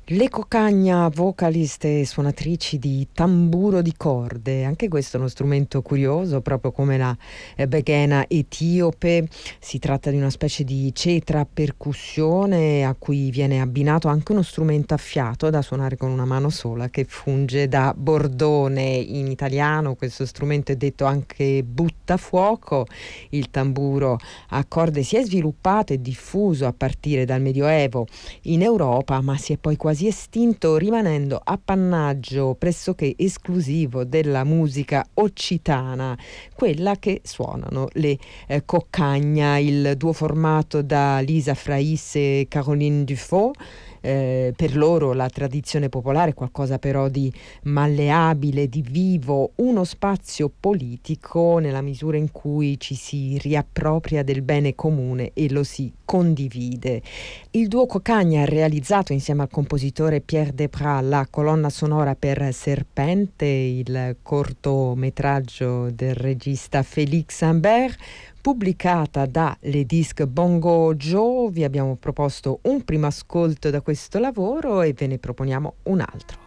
Le Cocagna, vocalist e suonatrici di tamburo di corde, anche questo è uno strumento curioso, proprio come la beghena etiope. Si tratta di una specie di cetra a percussione a cui viene abbinato anche uno strumento a fiato da suonare con una mano sola che funge da bordone. In italiano questo strumento è detto anche buttafuoco. Il tamburo a corde si è sviluppato e diffuso a partire dal Medioevo in Europa, ma si è poi quasi estinto, rimanendo appannaggio pressoché esclusivo della musica occitana, quella che suonano le Coccagna, il duo formato da Lisa Fraiss e Caroline Dufaux. Per loro la tradizione popolare è qualcosa però di malleabile, di vivo, uno spazio politico nella misura in cui ci si riappropria del bene comune e lo si condivide. Il duo Cocagna ha realizzato insieme al compositore Pierre Desprat la colonna sonora per Serpente, il cortometraggio del regista Félix Imbert, pubblicata da Le Disques Bongo Joe. Vi abbiamo proposto un primo ascolto da questo lavoro e ve ne proponiamo un altro.